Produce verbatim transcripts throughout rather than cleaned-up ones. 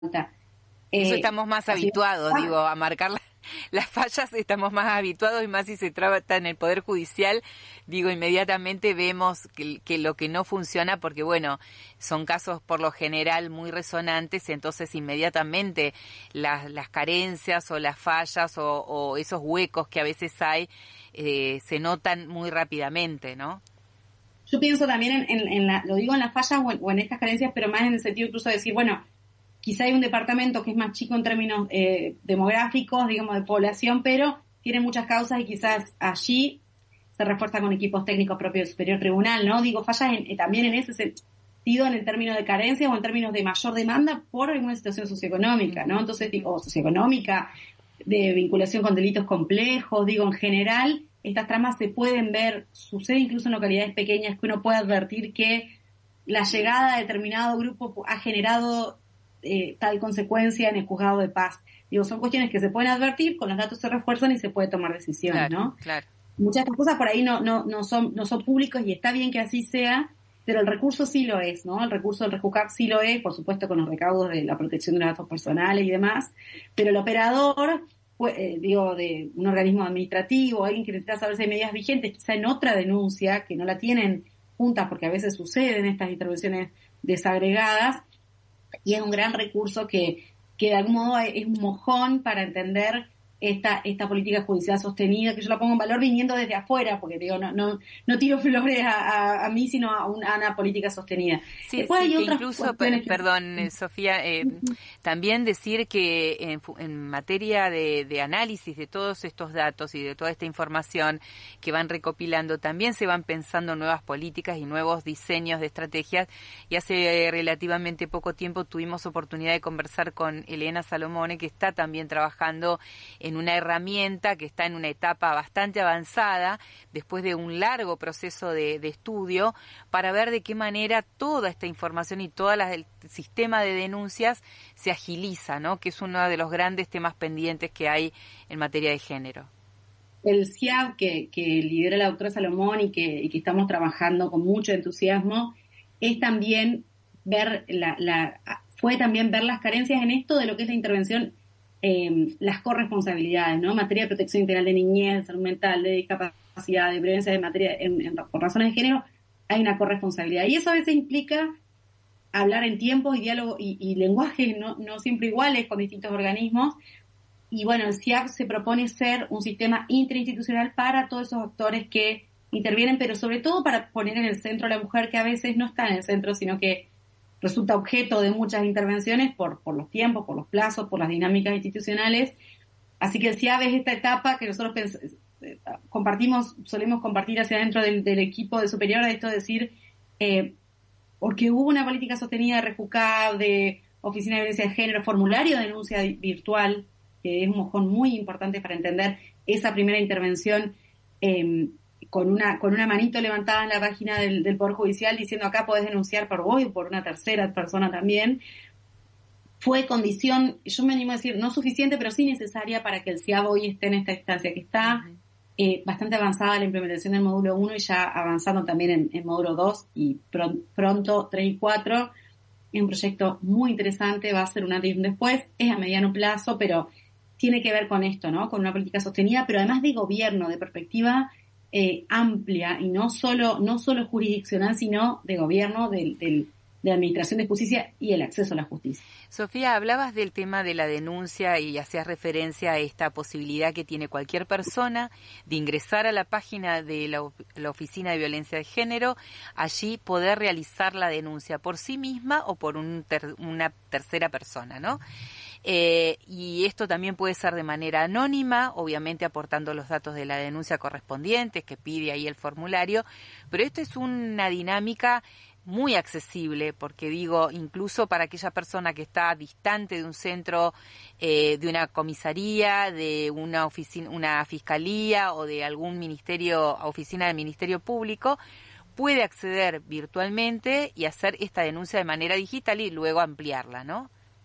Eso Eh, estamos más así, habituados, ah, digo, a marcar la- las fallas estamos más habituados, y más si se trata en el Poder Judicial, digo, inmediatamente vemos que, que lo que no funciona, porque bueno, son casos por lo general muy resonantes, entonces inmediatamente las, las carencias o las fallas o, o esos huecos que a veces hay eh, se notan muy rápidamente, ¿no? yo pienso también en, en, en la, lo digo en las fallas o en, o en estas carencias, pero más en el sentido incluso de decir, bueno, quizá hay un departamento que es más chico en términos eh, demográficos, digamos, de población, pero tiene muchas causas y quizás allí se refuerza con equipos técnicos propios del Superior Tribunal, ¿no? Digo, fallas en, eh, también en ese sentido, en el término de carencia o en términos de mayor demanda por alguna situación socioeconómica, ¿no? Entonces, digo, socioeconómica, de vinculación con delitos complejos, digo, en general, estas tramas se pueden ver, sucede incluso en localidades pequeñas que uno puede advertir que la llegada de determinado grupo ha generado eh, tal consecuencia en el juzgado de paz. Digo, son cuestiones que se pueden advertir, con los datos se refuerzan y se puede tomar decisiones, Claro, ¿no? claro. Muchas de estas cosas por ahí no, no, no son, no son públicos y está bien que así sea, pero el recurso sí lo es, ¿no? El recurso del REJUCAP sí lo es, por supuesto con los recaudos de la protección de los datos personales y demás, pero el operador, pues, eh, digo, de un organismo administrativo, alguien que necesita saber si hay medidas vigentes, quizá en otra denuncia, que no la tienen juntas porque a veces suceden estas intervenciones desagregadas, y es un gran recurso que, que de algún modo es un mojón para entender esta esta política judicial sostenida, que yo la pongo en valor viniendo desde afuera, porque digo, no no no tiro flores a, a, a mí, sino a, un, a una política sostenida. Sí, Después sí, hay que otras incluso, cuestiones que... perdón, eh, Sofía, eh, también decir que en, en materia de, de análisis de todos estos datos y de toda esta información que van recopilando, también se van pensando nuevas políticas y nuevos diseños de estrategias, y hace eh, relativamente poco tiempo tuvimos oportunidad de conversar con Elena Salomone, que está también trabajando en una herramienta que está en una etapa bastante avanzada, después de un largo proceso de, de estudio, para ver de qué manera toda esta información y todo el sistema de denuncias se agiliza, ¿no? Que es uno de los grandes temas pendientes que hay en materia de género. El C I A B que, que lidera la doctora Salomón y que, y que estamos trabajando con mucho entusiasmo, es también ver la, la, fue también ver las carencias en esto de lo que es la intervención, eh, las corresponsabilidades, ¿no? En materia de protección integral de niñez, de salud mental, de discapacidad, de prevención de materia, en, en, por razones de género, hay una corresponsabilidad. Y eso a veces implica hablar en tiempos y diálogo y, y lenguajes no, no siempre iguales con distintos organismos. Y bueno, el C I A B se propone ser un sistema interinstitucional para todos esos actores que intervienen, pero sobre todo para poner en el centro a la mujer, que a veces no está en el centro, sino que resulta objeto de muchas intervenciones por, por los tiempos, por los plazos, por las dinámicas institucionales. Así que el C I A B es esta etapa que nosotros pens- compartimos, solemos compartir hacia adentro del, del equipo de superior, de esto de decir, eh, porque hubo una política sostenida de REJUCAP, de Oficina de Violencia de Género, formulario de denuncia virtual, que es un mojón muy importante para entender esa primera intervención, eh, con una con una manito levantada en la página del, del Poder Judicial diciendo acá podés denunciar por vos y por una tercera persona también. Fue condición, yo me animo a decir, no suficiente, pero sí necesaria para que el C I A B hoy esté en esta instancia, que está uh-huh. eh, bastante avanzada la implementación del módulo uno y ya avanzando también en, en módulo dos y pr- pronto tres y cuatro. Es un proyecto muy interesante, va a ser un antes y un después, es a mediano plazo, pero tiene que ver con esto, ¿no? Con una política sostenida, pero además de gobierno, de perspectiva eh, amplia y no solo no solo jurisdiccional, sino de gobierno, del, del, de la administración de justicia y el acceso a la justicia. Sofía, hablabas del tema de la denuncia y hacías referencia a esta posibilidad que tiene cualquier persona de ingresar a la página de la, la Oficina de Violencia de Género, allí poder realizar la denuncia por sí misma o por un ter, una tercera persona, ¿no? Eh, y esto también puede ser de manera anónima, obviamente aportando los datos de la denuncia correspondientes que pide ahí el formulario, pero esto es una dinámica muy accesible, porque digo, incluso para aquella persona que está distante de un centro, eh, de una comisaría, de una oficina, una fiscalía o de algún ministerio, oficina del Ministerio Público, puede acceder virtualmente y hacer esta denuncia de manera digital y luego ampliarla, ¿no?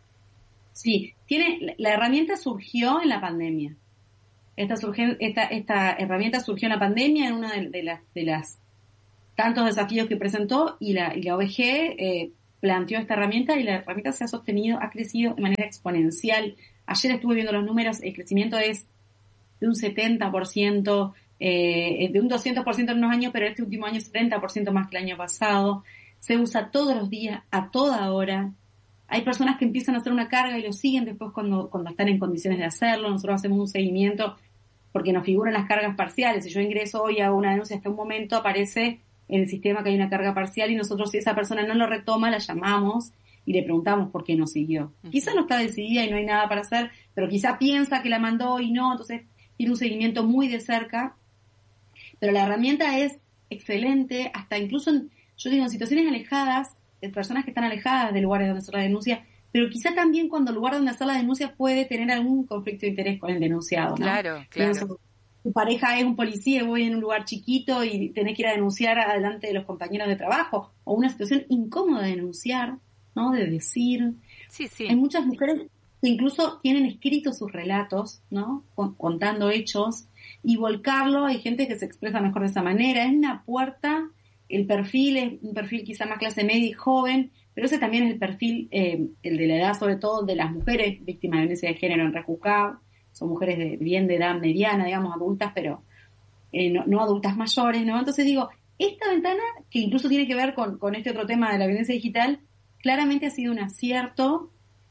Sí, tiene, la herramienta surgió en la pandemia. Esta, surge, esta, esta herramienta surgió en la pandemia, en una de, de las de las tantos desafíos que presentó, y la, y la O V G eh, planteó esta herramienta y la herramienta se ha sostenido, ha crecido de manera exponencial. Ayer estuve viendo los números, el crecimiento es de un setenta por ciento, eh, de un doscientos por ciento en unos años, pero este último año setenta por ciento más que el año pasado. Se usa todos los días, a toda hora. Hay personas que empiezan a hacer una carga y lo siguen después cuando, cuando están en condiciones de hacerlo. Nosotros hacemos un seguimiento porque nos figuran las cargas parciales. Si yo ingreso hoy a una denuncia, hasta un momento aparece en el sistema que hay una carga parcial y nosotros, si esa persona no lo retoma, la llamamos y le preguntamos por qué no siguió. Uh-huh. Quizá no está decidida y no hay nada para hacer, pero quizá piensa que la mandó y no, entonces tiene un seguimiento muy de cerca. Pero la herramienta es excelente, hasta incluso, en, yo digo, en situaciones alejadas, de personas que están alejadas del lugar donde hacer la denuncia, pero quizá también cuando el lugar donde hacer la denuncia puede tener algún conflicto de interés con el denunciado, ¿no? Claro, claro. Pienso, tu pareja es un policía y voy en un lugar chiquito y tenés que ir a denunciar adelante de los compañeros de trabajo, o una situación incómoda de denunciar, ¿no? De decir. Sí, sí. Hay muchas mujeres que incluso tienen escritos sus relatos, ¿no? Contando hechos, y volcarlo. Hay gente que se expresa mejor de esa manera. Es una puerta. El perfil es un perfil quizá más clase media y joven, pero ese también es el perfil, eh, el de la edad, sobre todo de las mujeres víctimas de violencia de género en Rejucab. Son mujeres de bien de edad mediana, digamos, adultas, pero eh, no, no adultas mayores, ¿no? Entonces digo, esta ventana, que incluso tiene que ver con, con este otro tema de la violencia digital, claramente ha sido un acierto,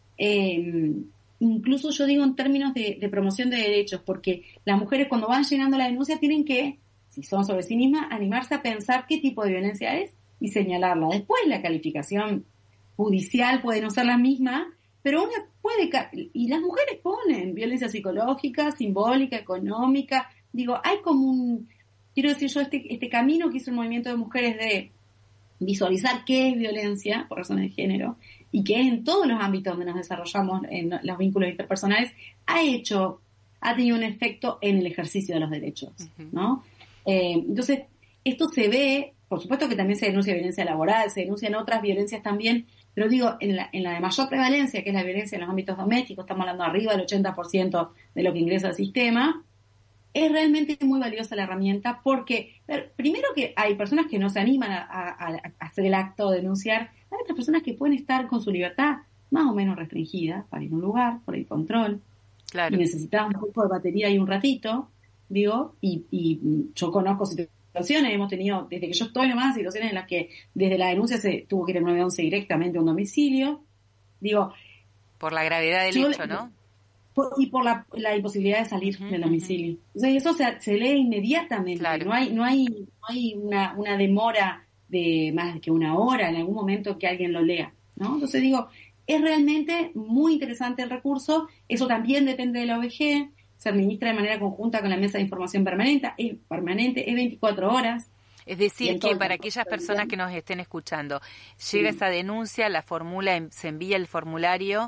eh, incluso yo digo en términos de, de promoción de derechos, porque las mujeres cuando van llenando la denuncia tienen que, si son sobre sí mismas, animarse a pensar qué tipo de violencia es y señalarla. Después la calificación judicial puede no ser la misma, pero una puede, y las mujeres ponen violencia psicológica, simbólica, económica. Digo, hay como un, quiero decir yo, este, este camino que hizo el movimiento de mujeres de visualizar qué es violencia por razones de género y que es en todos los ámbitos donde nos desarrollamos en los vínculos interpersonales, ha hecho, ha tenido un efecto en el ejercicio de los derechos, uh-huh. ¿no? Eh, entonces, esto se ve, por supuesto que también se denuncia violencia laboral, se denuncian otras violencias también, pero digo, en la, en la de mayor prevalencia, que es la violencia en los ámbitos domésticos, estamos hablando arriba del ochenta por ciento de lo que ingresa al sistema, es realmente muy valiosa la herramienta porque, primero que hay personas que no se animan a, a, a hacer el acto de denunciar, hay otras personas que pueden estar con su libertad más o menos restringida para ir a un lugar, por el control, claro. Y necesitan un poco de batería y un ratito, digo, y, y yo conozco situaciones, hemos tenido, desde que yo estoy nomás, situaciones en las que desde la denuncia se tuvo que ir al nueve once directamente a un domicilio, digo... Por la gravedad del yo, hecho, ¿no? Por, y por la, la imposibilidad de salir uh-huh, del domicilio. Uh-huh. Entonces eso se, se lee inmediatamente, claro. no hay no hay no hay una, una demora de más que una hora en algún momento que alguien lo lea, ¿no? Entonces digo, es realmente muy interesante el recurso, eso también depende de la O V G, se administra de manera conjunta con la mesa de información permanente, es permanente, es veinticuatro horas. Es decir, que para aquellas personas que nos estén escuchando, llega sí. esa denuncia, la formula, se envía el formulario,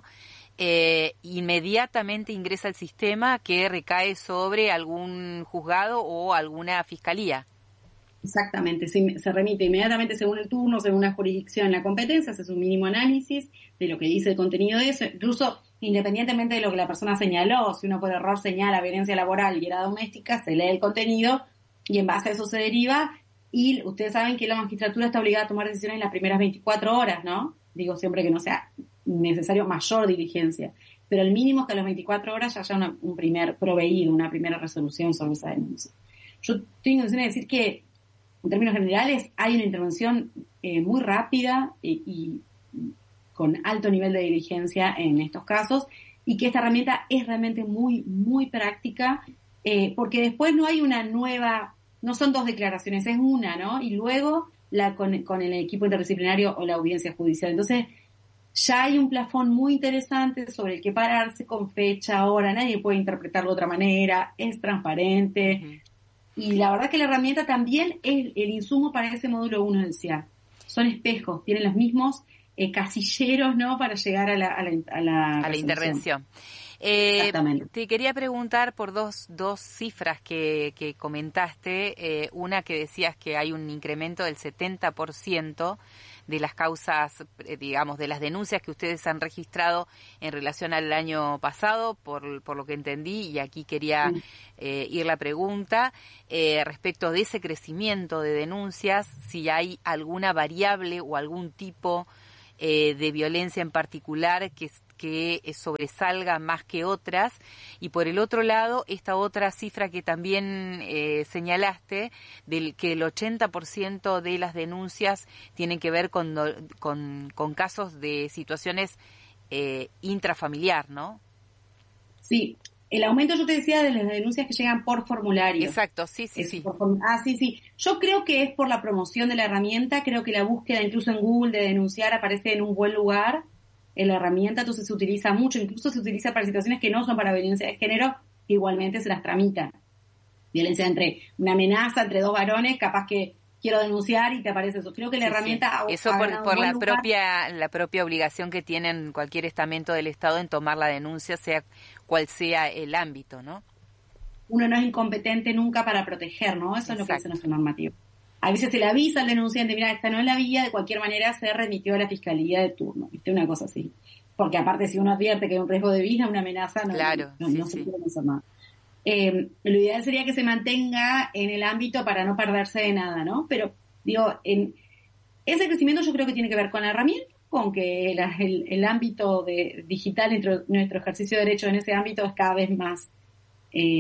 eh, inmediatamente ingresa al sistema que recae sobre algún juzgado o alguna fiscalía. Exactamente, se, se remite inmediatamente según el turno, según la jurisdicción, la competencia, se hace un mínimo análisis de lo que dice el contenido de eso, incluso independientemente de lo que la persona señaló, si uno por error señala violencia laboral y era doméstica, se lee el contenido y en base a eso se deriva, y ustedes saben que la magistratura está obligada a tomar decisiones en las primeras veinticuatro horas, ¿no? Digo siempre que no sea necesario mayor diligencia, pero el mínimo es que a las veinticuatro horas ya haya una, un primer proveído, una primera resolución sobre esa denuncia. Yo tengo intención de decir que en términos generales hay una intervención eh, muy rápida y, y con alto nivel de diligencia en estos casos, y que esta herramienta es realmente muy, muy práctica, eh, porque después no hay una nueva, no son dos declaraciones, es una, ¿no? Y luego la con, con el equipo interdisciplinario o la audiencia judicial. Entonces, ya hay un plafón muy interesante sobre el que pararse con fecha, hora, nadie puede interpretarlo de otra manera, es transparente. Uh-huh. Y la verdad que la herramienta también es el insumo para ese módulo uno del C I A. Son espejos, tienen los mismos eh, casilleros, ¿no? Para llegar a la, a la, a la, a la intervención. Eh, Exactamente. Te quería preguntar por dos, dos cifras que, que comentaste. Eh, una que decías que hay un incremento del setenta por ciento de las causas, digamos, de las denuncias que ustedes han registrado en relación al año pasado, por, por lo que entendí, y aquí quería eh, ir la pregunta, eh, respecto de ese crecimiento de denuncias, si hay alguna variable o algún tipo eh, de violencia en particular que que sobresalga más que otras, y por el otro lado esta otra cifra que también eh, señalaste, del que el ochenta por ciento de las denuncias tienen que ver con, con, con casos de situaciones eh, intrafamiliar, ¿no? Sí, el aumento, yo te decía, de las denuncias que llegan por formulario. Exacto, sí, sí, es sí. Por, ah, sí, sí. Yo creo que es por la promoción de la herramienta, creo que la búsqueda incluso en Google de denunciar aparece en un buen lugar en la herramienta, entonces se utiliza mucho, incluso se utiliza para situaciones que no son para violencia de género, igualmente se las tramita. Violencia entre una amenaza entre dos varones, capaz que quiero denunciar y te aparece eso. Creo que la sí, herramienta... sí. Eso ha, por, ha por la lugar. propia la propia obligación que tienen cualquier estamento del Estado en tomar la denuncia, sea cual sea el ámbito, ¿no? Uno no es incompetente nunca para proteger, ¿no? Eso Exacto. Es lo que dice nuestro normativo. A veces se le avisa al denunciante, mira, esta no es la vía, de cualquier manera se remitió a la fiscalía de turno, ¿viste? Una cosa así. Porque aparte, si uno advierte que hay un riesgo de vida, una amenaza, no, claro, no, sí, no sí. se puede hacer nada. Eh, lo ideal sería que se mantenga en el ámbito para no perderse de nada, ¿no? Pero, digo, en ese crecimiento yo creo que tiene que ver con la herramienta, con que la, el, el ámbito de, digital, nuestro, nuestro ejercicio de derecho en ese ámbito es cada vez más... Eh,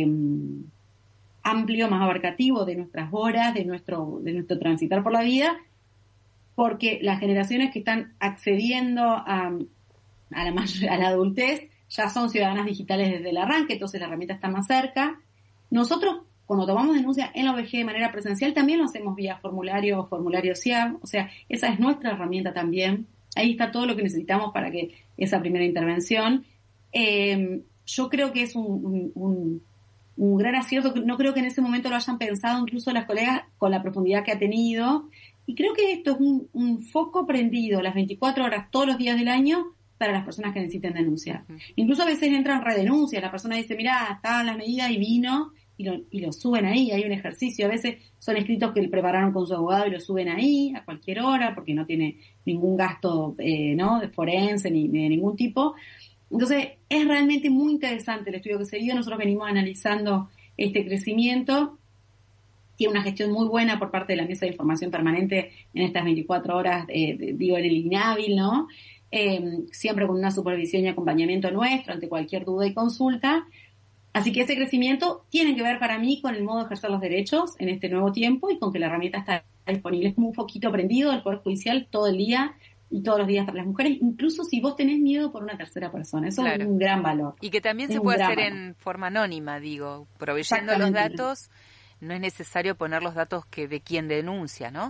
amplio, más abarcativo de nuestras horas, de nuestro, de nuestro transitar por la vida, porque las generaciones que están accediendo a, a, la, mayor, a la adultez ya son ciudadanas digitales desde el arranque, entonces la herramienta está más cerca. Nosotros, cuando tomamos denuncia en la O V G de manera presencial, también lo hacemos vía formulario o formulario C I A B, o sea, esa es nuestra herramienta también. Ahí está todo lo que necesitamos para que esa primera intervención. Eh, yo creo que es un, un, un un gran acierto, no creo que en ese momento lo hayan pensado incluso las colegas con la profundidad que ha tenido, y creo que esto es un, un foco prendido las veinticuatro horas todos los días del año para las personas que necesiten denunciar. Uh-huh. Incluso a veces entran redenuncias, la persona dice, mirá, estaban las medidas y vino, y lo, y lo suben ahí, hay un ejercicio, a veces son escritos que prepararon con su abogado y lo suben ahí a cualquier hora, porque no tiene ningún gasto eh, ¿no? de forense ni, ni de ningún tipo. Entonces, es realmente muy interesante el estudio que se dio. Nosotros venimos analizando este crecimiento. Tiene una gestión muy buena por parte de la Mesa de Información Permanente en estas veinticuatro horas, eh, de, digo, en el INAVIL, ¿no? Eh, siempre con una supervisión y acompañamiento nuestro ante cualquier duda y consulta. Así que ese crecimiento tiene que ver para mí con el modo de ejercer los derechos en este nuevo tiempo y con que la herramienta está disponible. Es como un foquito prendido del Poder Judicial todo el día y todos los días para las mujeres, incluso si vos tenés miedo por una tercera persona. Eso claro. Es un gran valor. Y que también es se puede hacer valor. En forma anónima, digo, proveyendo los datos, no es necesario poner los datos que de quien denuncia, ¿no?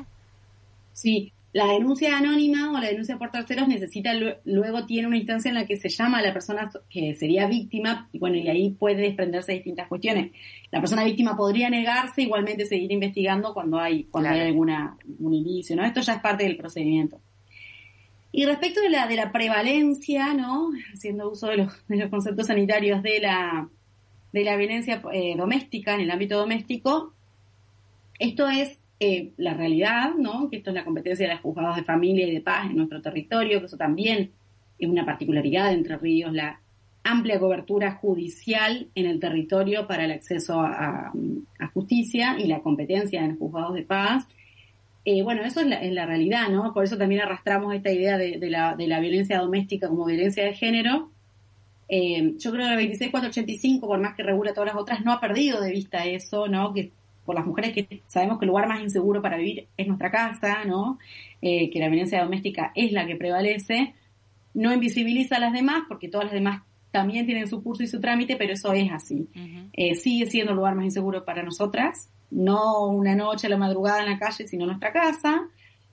Sí, la denuncia anónima o la denuncia por terceros necesita, luego tiene una instancia en la que se llama a la persona que sería víctima, y bueno, y ahí puede desprenderse de distintas cuestiones. La persona víctima podría negarse, igualmente seguir investigando cuando hay, cuando claro. hay alguna, algún indicio, ¿no? Esto ya es parte del procedimiento. Y respecto de la de la prevalencia, ¿no? Haciendo uso de los, de los conceptos sanitarios de la de la violencia eh, doméstica, en el ámbito doméstico, esto es eh, la realidad, ¿no? Que esto es la competencia de los juzgados de familia y de paz en nuestro territorio, que eso también es una particularidad de Entre Ríos, la amplia cobertura judicial en el territorio para el acceso a, a justicia y la competencia en los juzgados de paz. Eh, bueno, eso es la, es la realidad, ¿no? Por eso también arrastramos esta idea de, de, la, de la violencia doméstica como violencia de género. Eh, yo creo que la veintiséis mil cuatrocientos ochenta y cinco, por más que regula todas las otras, no ha perdido de vista eso, ¿no? Que por las mujeres que sabemos que el lugar más inseguro para vivir es nuestra casa, ¿no? Eh, que la violencia doméstica es la que prevalece. No invisibiliza a las demás, porque todas las demás también tienen su curso y su trámite, pero eso es así. Uh-huh. Eh, sigue siendo el lugar más inseguro para nosotras. No una noche a la madrugada en la calle, sino nuestra casa,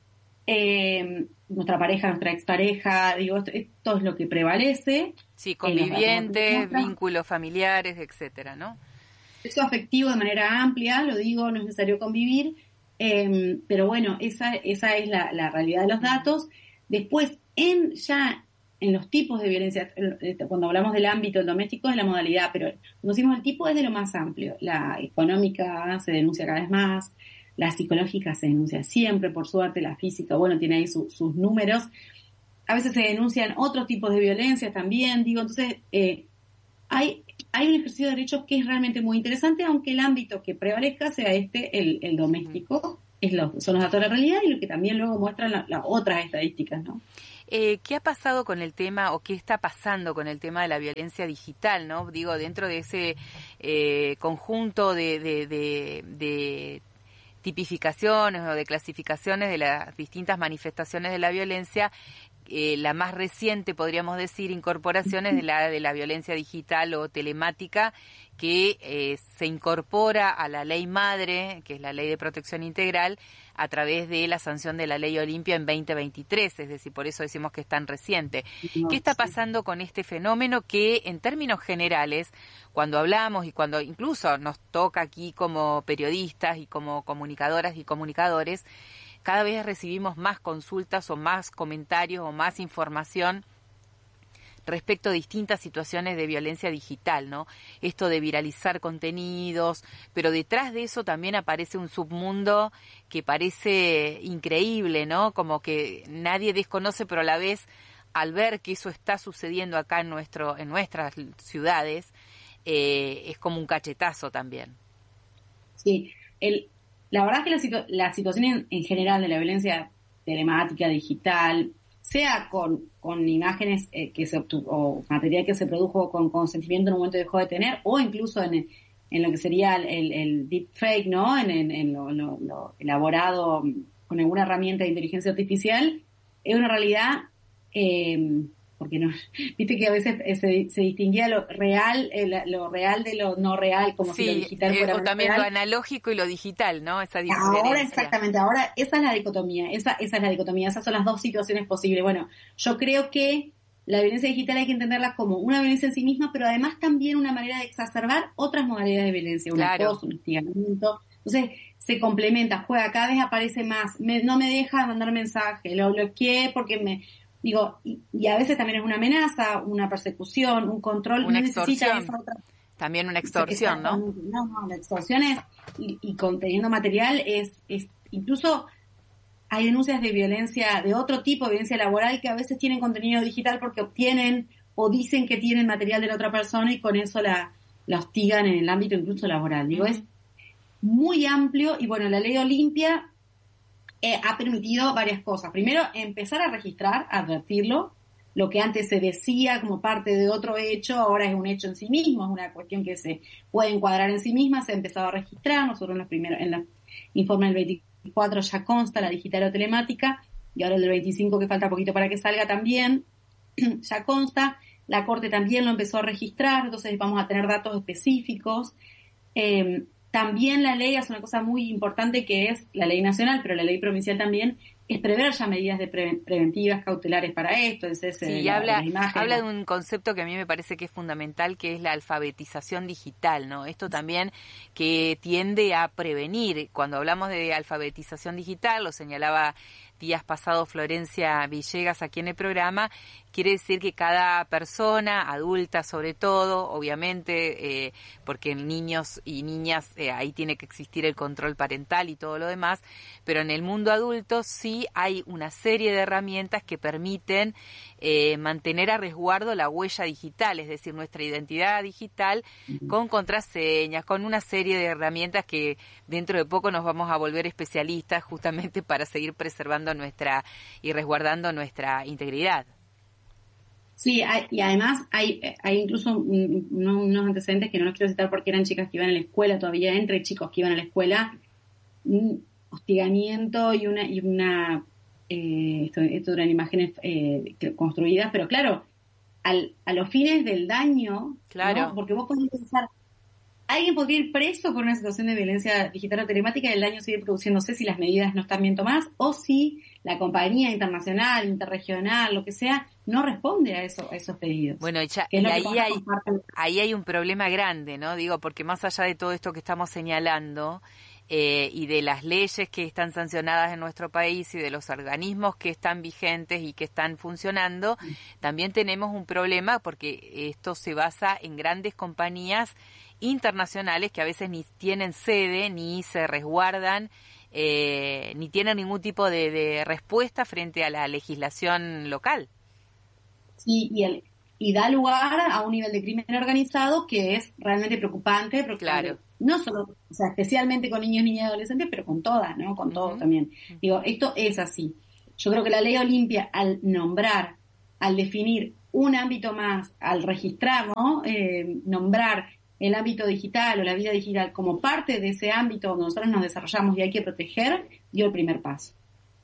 eh, nuestra pareja, nuestra expareja, digo, esto, esto es lo que prevalece. Sí, convivientes, vínculos familiares, etcétera, ¿no? Sexo afectivo de manera amplia, lo digo, no es necesario convivir, eh, pero bueno, esa, esa es la, la realidad de los datos. Después, en ya en los tipos de violencia, cuando hablamos del ámbito del doméstico es la modalidad, pero cuando decimos el tipo es de lo más amplio. La económica se denuncia cada vez más, la psicológica se denuncia siempre, por suerte, la física, bueno, tiene ahí su, sus números. A veces se denuncian otros tipos de violencia también, digo, entonces eh, hay, hay un ejercicio de derechos que es realmente muy interesante, aunque el ámbito que prevalezca sea este, el, el doméstico, es lo, son los datos de la realidad y lo que también luego muestran las la otras estadísticas, ¿no? Eh, ¿Qué ha pasado con el tema o qué está pasando con el tema de la violencia digital, no? Digo, dentro de ese eh, conjunto de, de, de, de tipificaciones o de clasificaciones de las distintas manifestaciones de la violencia, eh, la más reciente, podríamos decir, incorporaciones de la de la violencia digital o telemática, que eh, se incorpora a la ley madre, que es la Ley de Protección Integral, a través de la sanción de la Ley Olimpia en veinte veintitrés, es decir, por eso decimos que es tan reciente. No, ¿Qué está sí. pasando con este fenómeno que, en términos generales, cuando hablamos y cuando incluso nos toca aquí como periodistas y como comunicadoras y comunicadores, cada vez recibimos más consultas o más comentarios o más información respecto a distintas situaciones de violencia digital, ¿no? Esto de viralizar contenidos, pero detrás de eso también aparece un submundo que parece increíble, ¿no? Como que nadie desconoce, pero a la vez, al ver que eso está sucediendo acá en nuestro, en nuestras ciudades, eh, es como un cachetazo también. Sí, el, la verdad es que la, situ- la situación en, en general de la violencia telemática, digital, sea con, con imágenes eh, que se obtu- o material que se produjo con consentimiento en un momento dejó de tener, o incluso en, en lo que sería el, el, el deepfake, ¿no? En, en, en lo, lo, lo elaborado con alguna herramienta de inteligencia artificial, es una realidad, eh, porque no, viste que a veces se, se distinguía lo real, eh, lo real de lo no real, como si lo Sí, digital eh, fuera o menos también lo real. analógico y lo digital, ¿no? Esa Ahora diferencia. exactamente, ahora esa es la dicotomía, esa, esa es la dicotomía, esas son las dos situaciones posibles. Bueno, yo creo que la violencia digital hay que entenderla como una violencia en sí misma, pero además también una manera de exacerbar otras modalidades de violencia, un Claro. acoso, un hostigamiento. Entonces se complementa, juega, cada vez aparece más, me, no me deja mandar mensaje, lo bloqueé porque me... Digo, y, y a veces también es una amenaza, una persecución, un control, Una no necesita extorsión, esa otra. también una extorsión, ¿no? Exactamente, no, no, la extorsión es, y, y conteniendo material es, es, incluso hay denuncias de violencia, de otro tipo de violencia laboral que a veces tienen contenido digital porque obtienen o dicen que tienen material de la otra persona y con eso la, la hostigan en el ámbito incluso laboral. Digo, es Uh-huh. muy amplio y bueno, la ley Olimpia eh, ha permitido varias cosas. Primero, empezar a registrar, a advertirlo. Lo que antes se decía como parte de otro hecho, ahora es un hecho en sí mismo, es una cuestión que se puede encuadrar en sí misma, se ha empezado a registrar. Nosotros en los primeros, en el informe del veinticuatro ya consta la digital o telemática, y ahora el del veinticinco, que falta poquito para que salga también, ya consta. La Corte también lo empezó a registrar, entonces vamos a tener datos específicos. Eh, también la ley hace una cosa muy importante, que es la ley nacional, pero la ley provincial también, es prever ya medidas de pre- preventivas, cautelares para esto, el cese Sí, de, y la, de habla, las imágenes. habla de un concepto que a mí me parece que es fundamental, que es la alfabetización digital, ¿no? Esto también que tiende a prevenir. Cuando hablamos de alfabetización digital, lo señalaba días pasados Florencia Villegas aquí en el programa, quiere decir que cada persona, adulta sobre todo, obviamente, eh, porque en niños y niñas eh, ahí tiene que existir el control parental y todo lo demás, pero en el mundo adulto sí hay una serie de herramientas que permiten eh, mantener a resguardo la huella digital, es decir, nuestra identidad digital, con contraseñas, con una serie de herramientas que dentro de poco nos vamos a volver especialistas justamente para seguir preservando nuestra y resguardando nuestra integridad. Sí, hay, y además hay, hay incluso un, unos antecedentes que no los quiero citar porque eran chicas que iban a la escuela, todavía entre chicos que iban a la escuela, un hostigamiento y una, y una eh, esto, esto eran imágenes eh, construidas, pero claro, al, a los fines del daño, Claro. ¿no? Porque vos podés pensar, alguien podría ir preso por una situación de violencia digital o telemática y el daño sigue produciéndose si las medidas no están bien tomadas o si la compañía internacional, interregional, lo que sea, no responde a, eso, a esos pedidos. Bueno, y, ya, Que es y lo que ahí pasa hay con parte de... ahí hay un problema grande, ¿no? Digo, porque más allá de todo esto que estamos señalando eh, y de las leyes que están sancionadas en nuestro país y de los organismos que están vigentes y que están funcionando, también tenemos un problema porque esto se basa en grandes compañías internacionales que a veces ni tienen sede ni se resguardan eh, ni tienen ningún tipo de, de respuesta frente a la legislación local. Sí, y, el, y da lugar a un nivel de crimen organizado que es realmente preocupante, preocupante. Claro. No solo, o sea, especialmente con niños, niñas y adolescentes, pero con todas, ¿no? Con todos Uh-huh. también. Digo, esto es así. Yo creo que la ley Olimpia, al nombrar, al definir un ámbito más, al registrar, ¿no? Eh, nombrar el ámbito digital o la vida digital como parte de ese ámbito donde nosotros nos desarrollamos y hay que proteger, dio el primer paso.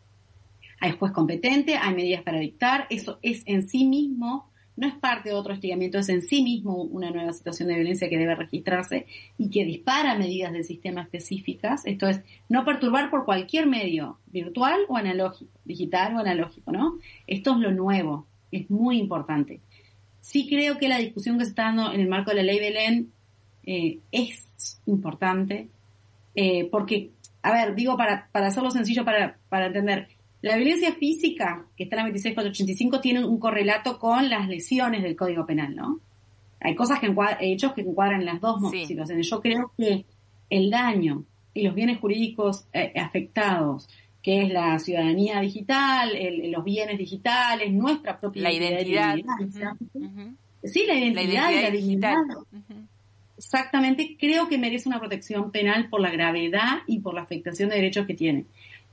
Hay juez competente, hay medidas para dictar, eso es en sí mismo, no es parte de otro hostigamiento, es en sí mismo una nueva situación de violencia que debe registrarse y que dispara medidas del sistema específicas. Esto es, no perturbar por cualquier medio, virtual o analógico, digital o analógico, ¿no? Esto es lo nuevo, es muy importante. Sí creo que la discusión que se está dando en el marco de la ley Belén eh, es importante, eh, porque, a ver, digo para, para hacerlo sencillo, para, para entender, la violencia física, que está en la veintiséis mil cuatrocientos ochenta y cinco, tiene un correlato con las lesiones del Código Penal, ¿no? Hay cosas que encuadran, hechos que encuadran en las dos sí. situaciones. Yo creo que el daño y los bienes jurídicos eh, afectados, que es la ciudadanía digital, el, los bienes digitales, nuestra propia la identidad. identidad uh-huh, uh-huh. Sí, la identidad, la identidad y la dignidad. Uh-huh. Exactamente, creo que merece una protección penal por la gravedad y por la afectación de derechos que tiene.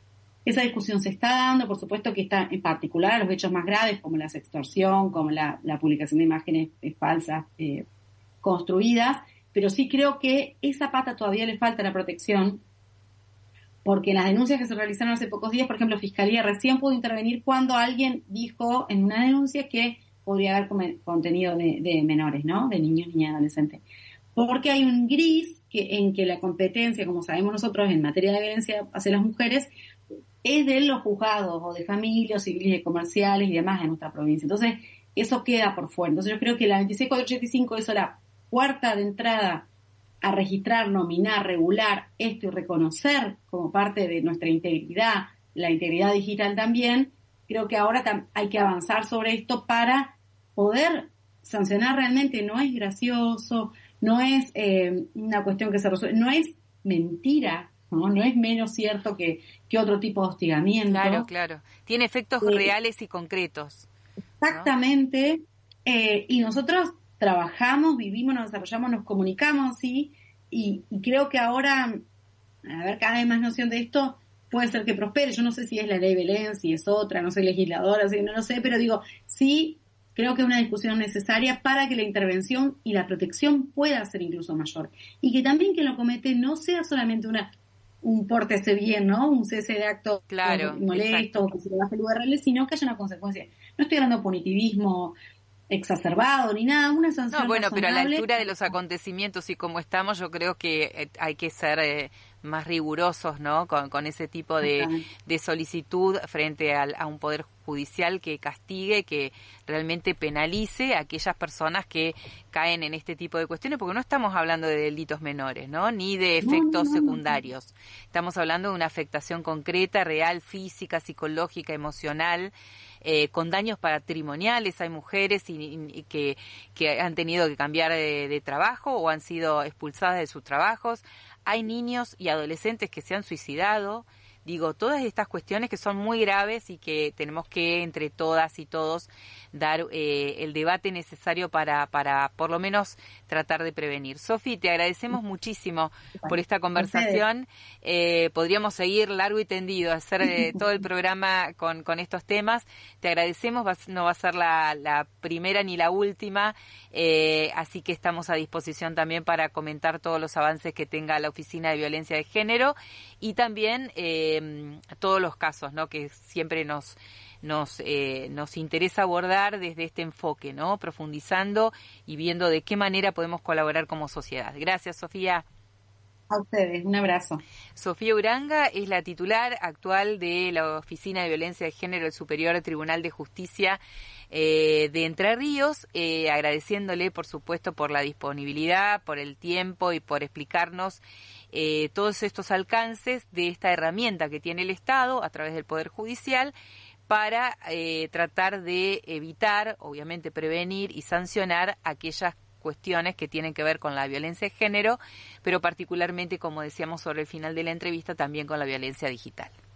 Esa discusión se está dando, por supuesto que está en particular a los hechos más graves, como la sextorsión, como la, la publicación de imágenes eh, falsas eh, construidas, pero sí creo que esa pata todavía le falta la protección, porque en las denuncias que se realizaron hace pocos días, por ejemplo, Fiscalía recién pudo intervenir cuando alguien dijo en una denuncia que podría haber com- contenido de, de menores, ¿no? De niños, niñas, adolescentes. Porque hay un gris que, en que la competencia, como sabemos nosotros, en materia de violencia hacia las mujeres, es de los juzgados o de familias, civiles y comerciales y demás en nuestra provincia. Entonces, eso queda por fuera. Entonces, yo creo que la veintiséis mil cuatrocientos ochenta y cinco es la puerta de entrada a registrar, nominar, regular esto y reconocer como parte de nuestra integridad, la integridad digital también. Creo que ahora tam- hay que avanzar sobre esto para poder sancionar realmente. No es gracioso, no es eh, una cuestión que se resuelve, no es mentira. ¿no? No es menos cierto que, que otro tipo de hostigamiento. Claro, claro. Tiene efectos eh, reales y concretos. Exactamente. ¿No? Eh, y nosotros trabajamos, vivimos, nos desarrollamos, nos comunicamos, ¿sí? Y, y creo que ahora, a ver, cada vez más noción de esto, puede ser que prospere. Yo no sé si es la ley Belén, si es otra, no soy legisladora, así, no lo sé, pero digo, sí, creo que es una discusión necesaria para que la intervención y la protección pueda ser incluso mayor. Y que también quien lo comete no sea solamente una un pórtese bien, ¿no? Un cese de acto claro, molesto, o que se le baje el U R L, sino que haya una consecuencia. No estoy hablando de punitivismo exacerbado ni nada, una sanción No, bueno, pero a la razonable. altura de los acontecimientos y como estamos, yo creo que hay que ser eh, más rigurosos, ¿no? Con, con ese tipo de, de solicitud frente al, a un poder judicial que castigue, que realmente penalice a aquellas personas que caen en este tipo de cuestiones, porque no estamos hablando de delitos menores, ¿no? Ni de efectos no, no, secundarios. Estamos hablando de una afectación concreta, real, física, psicológica, emocional, eh, con daños patrimoniales. Hay mujeres y, y que, que han tenido que cambiar de, de trabajo o han sido expulsadas de sus trabajos. Hay niños y adolescentes que se han suicidado. Digo, todas estas cuestiones que son muy graves y que tenemos que, entre todas y todos, dar eh, el debate necesario para, para, por lo menos, tratar de prevenir. Sofi, te agradecemos muchísimo por esta conversación. Eh, podríamos seguir largo y tendido, hacer eh, todo el programa con, con estos temas. Te agradecemos, va, no va a ser la, la primera ni la última, eh, así que estamos a disposición también para comentar todos los avances que tenga la Oficina de Violencia de Género y también eh, todos los casos, ¿no? Que siempre nos nos eh, nos interesa abordar desde este enfoque, ¿no? Profundizando y viendo de qué manera podemos colaborar como sociedad. Gracias, Sofía. A ustedes, un abrazo. Sofía Uranga es la titular actual de la Oficina de Violencia de Género del Superior Tribunal de Justicia eh, de Entre Ríos, eh, agradeciéndole, por supuesto, por la disponibilidad, por el tiempo y por explicarnos eh, todos estos alcances de esta herramienta que tiene el Estado a través del Poder Judicial para eh, tratar de evitar, obviamente prevenir y sancionar aquellas cuestiones que tienen que ver con la violencia de género, pero particularmente, como decíamos sobre el final de la entrevista, también con la violencia digital.